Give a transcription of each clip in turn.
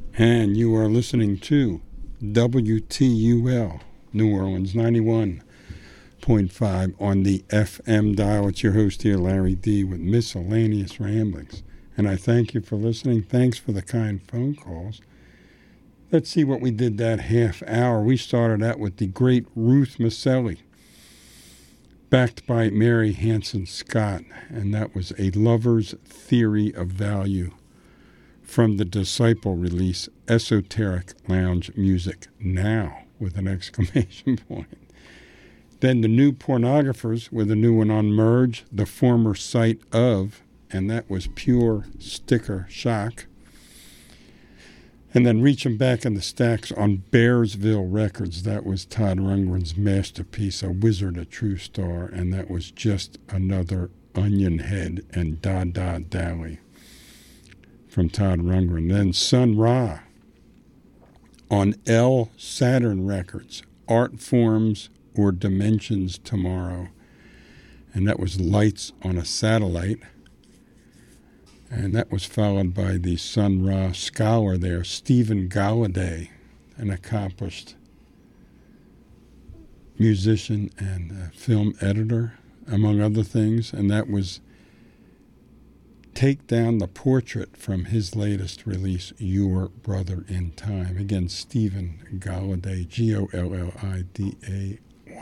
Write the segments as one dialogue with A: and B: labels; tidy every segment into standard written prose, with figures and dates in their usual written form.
A: And you are listening to WTUL, New Orleans 91.5 on the FM dial. It's your host here, Larry D., with Miscellaneous Ramblings. And I thank you for listening. Thanks for the kind phone calls. Let's see what we did that half hour. We started out with the great Ruth Maselli, backed by Mary Hanson Scott, and that was A Lover's Theory of Value from the Disciple release, Esoteric Lounge Music Now, with an exclamation point. Then the New Pornographers with a new one on Merge, The Former Site Of, and that was Pure Sticker Shock. And then reaching back in the stacks on Bearsville Records, that was Todd Rundgren's masterpiece, A Wizard, a True Star, and that was Just Another Onion Head and Da Da Dally from Todd Rundgren. Then Sun Ra on L Saturn Records, Art Forms or Dimensions Tomorrow, and that was Lights on a Satellite. And that was followed by the Sun Ra scholar there, Stephen Galladay, an accomplished musician and film editor, among other things. And that was Take Down the Portrait from his latest release, Your Brother in Time. Again, Stephen Galladay, Golliday.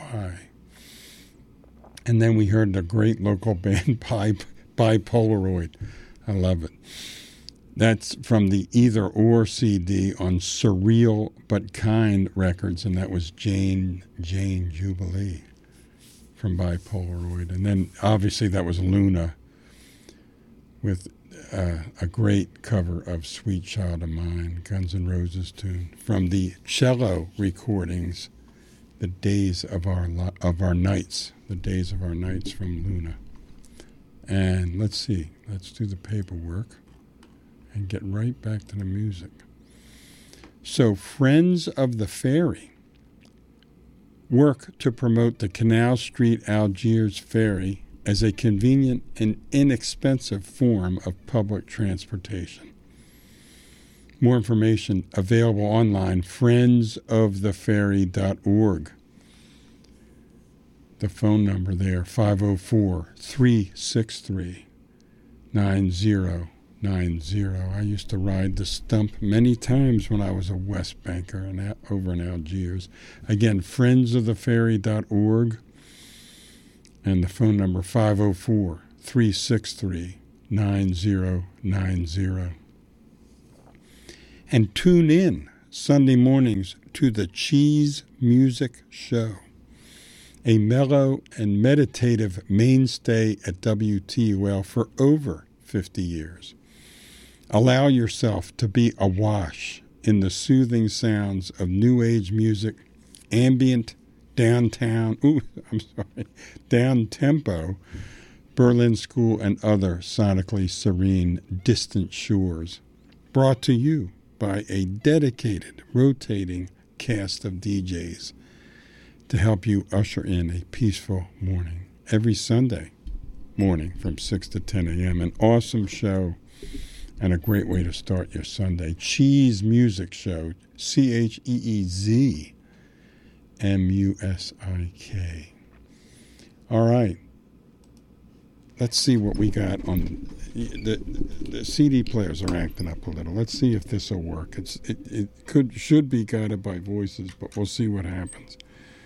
A: And then we heard the great local band Bipolaroid. I love it. That's from the Either Or CD on Surreal But Kind Records, and that was Jane Jubilee from Bipolaroid. And then obviously that was Luna with a great cover of Sweet Child of Mine, Guns N' Roses tune, from the cello recordings, The Days of Our Nights, The Days of Our Nights from Luna. And let's see, let's do the paperwork and get right back to the music. So Friends of the Ferry work to promote the Canal Street Algiers Ferry as a convenient and inexpensive form of public transportation. More information available online, friendsoftheferry.org. The phone number there, 504-363-9090. I used to ride the stump many times when I was a West Banker and over in Algiers. Again, friendsoftheferry.org. And the phone number, 504-363-9090. And tune in Sunday mornings to the Cheese Music Show, a mellow and meditative mainstay at WTUL for over 50 years. Allow yourself to be awash in the soothing sounds of new age music, ambient, down-tempo, Berlin School, and other sonically serene distant shores. Brought to you by a dedicated, rotating cast of DJs to help you usher in a peaceful morning every Sunday morning from 6 to 10 a.m. An awesome show and a great way to start your Sunday. Cheese Music Show, CheezeMusik. All right. Let's see what we got on the CD players are acting up a little. Let's see if this will work. It should be guided by voices, but we'll see what happens.